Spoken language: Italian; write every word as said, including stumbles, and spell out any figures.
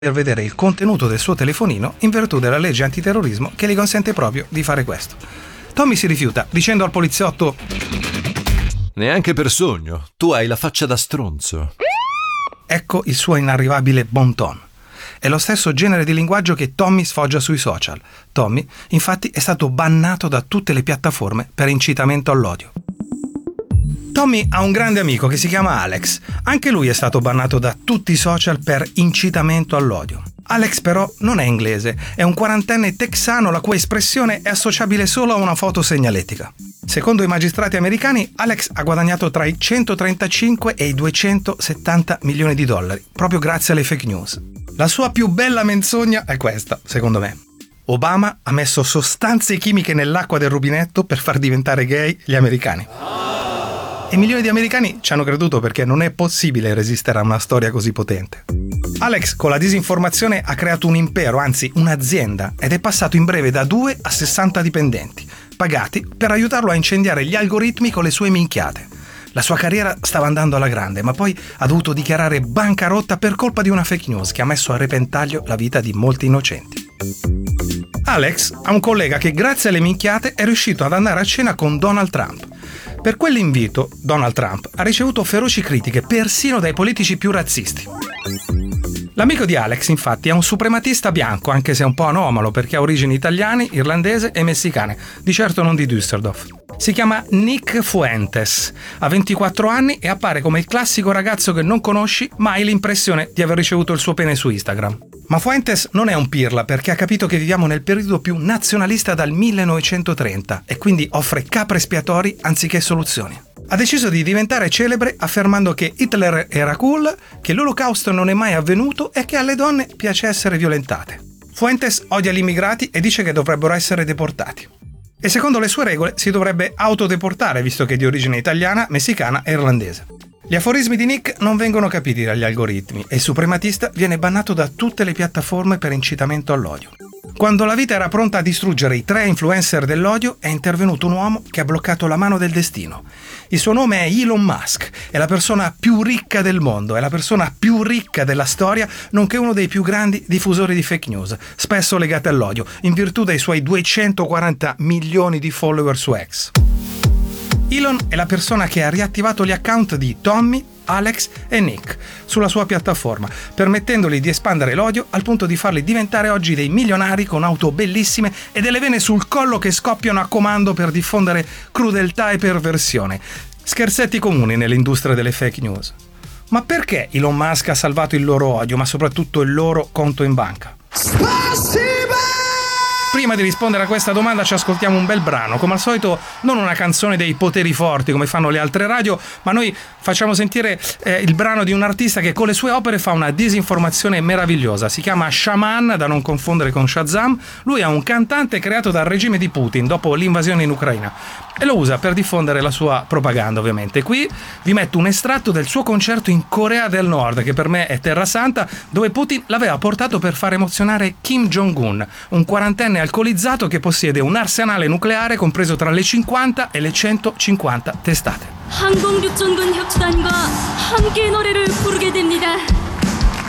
per vedere il contenuto del suo telefonino in virtù della legge antiterrorismo che gli consente proprio di fare questo. Tommy si rifiuta, dicendo al poliziotto: neanche per sogno, tu hai la faccia da stronzo. Ecco il suo inarrivabile bon ton. È lo stesso genere di linguaggio che Tommy sfoggia sui social. Tommy, infatti, è stato bannato da tutte le piattaforme per incitamento all'odio. Tommy ha un grande amico che si chiama Alex. Anche lui è stato bannato da tutti i social per incitamento all'odio. Alex però non è inglese, è un quarantenne texano la cui espressione è associabile solo a una foto segnaletica. Secondo i magistrati americani, Alex ha guadagnato tra i centotrentacinque e i duecentosettanta milioni di dollari, proprio grazie alle fake news. La sua più bella menzogna è questa, secondo me. Obama ha messo sostanze chimiche nell'acqua del rubinetto per far diventare gay gli americani. E milioni di americani ci hanno creduto perché non è possibile resistere a una storia così potente. Alex con la disinformazione ha creato un impero, anzi un'azienda, ed è passato in breve da due a sessanta dipendenti, pagati per aiutarlo a incendiare gli algoritmi con le sue minchiate. La sua carriera stava andando alla grande, ma poi ha dovuto dichiarare bancarotta per colpa di una fake news che ha messo a repentaglio la vita di molti innocenti. Alex ha un collega che grazie alle minchiate è riuscito ad andare a cena con Donald Trump. Per quell'invito, Donald Trump ha ricevuto feroci critiche persino dai politici più razzisti. L'amico di Alex, infatti, è un suprematista bianco, anche se è un po' anomalo perché ha origini italiane, irlandese e messicane, di certo non di Düsseldorf. Si chiama Nick Fuentes, ha ventiquattro anni e appare come il classico ragazzo che non conosci, ma hai l'impressione di aver ricevuto il suo pene su Instagram. Ma Fuentes non è un pirla perché ha capito che viviamo nel periodo più nazionalista dal millenovecentotrenta e quindi offre capre espiatori anziché soluzioni. Ha deciso di diventare celebre affermando che Hitler era cool, che l'olocausto non è mai avvenuto e che alle donne piace essere violentate. Fuentes odia gli immigrati e dice che dovrebbero essere deportati. E secondo le sue regole si dovrebbe autodeportare visto che è di origine italiana, messicana e irlandese. Gli aforismi di Nick non vengono capiti dagli algoritmi e il suprematista viene bannato da tutte le piattaforme per incitamento all'odio. Quando la vita era pronta a distruggere i tre influencer dell'odio, è intervenuto un uomo che ha bloccato la mano del destino. Il suo nome è Elon Musk, è la persona più ricca del mondo, è la persona più ricca della storia, nonché uno dei più grandi diffusori di fake news, spesso legate all'odio, in virtù dei suoi duecentoquaranta milioni di follower su X. Elon è la persona che ha riattivato gli account di Tommy, Alex e Nick sulla sua piattaforma, permettendogli di espandere l'odio al punto di farli diventare oggi dei milionari con auto bellissime e delle vene sul collo che scoppiano a comando per diffondere crudeltà e perversione. Scherzetti comuni nell'industria delle fake news. Ma perché Elon Musk ha salvato il loro odio, ma soprattutto il loro conto in banca? Prima di rispondere a questa domanda ci ascoltiamo un bel brano, come al solito non una canzone dei poteri forti come fanno le altre radio, ma noi facciamo sentire eh, il brano di un artista che con le sue opere fa una disinformazione meravigliosa. Si chiama Shaman, da non confondere con Shazam. Lui è un cantante creato dal regime di Putin dopo l'invasione in Ucraina e lo usa per diffondere la sua propaganda, ovviamente. Qui vi metto un estratto del suo concerto in Corea del Nord, che per me è terra santa, dove Putin l'aveva portato per far emozionare Kim Jong-un, un quarantenne alcolizzato che possiede un arsenale nucleare compreso tra le cinquanta e le centocinquanta testate. 항공육전군 혁주단과 함께 노래를 부르게 됩니다.